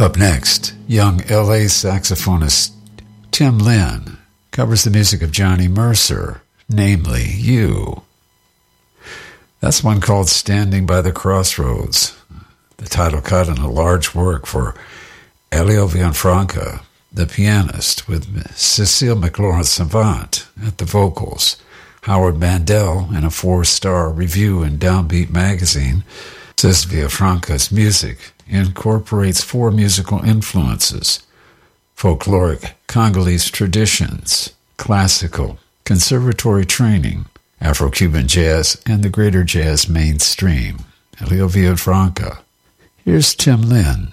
Up next, young LA saxophonist Tim Lynn covers the music of Johnny Mercer, namely You. That's one called Standing by the Crossroads, the title cut in a large work for Elio Villafranca, the pianist, with Cecile McLaurin-Savant at the vocals. Howard Mandel, in a 4-star review in Downbeat magazine, says Villafranca's music incorporates 4 musical influences: folkloric Congolese traditions, classical, conservatory training, Afro-Cuban jazz, and the greater jazz mainstream. Elio Villafranca. Here's Tim Lynn.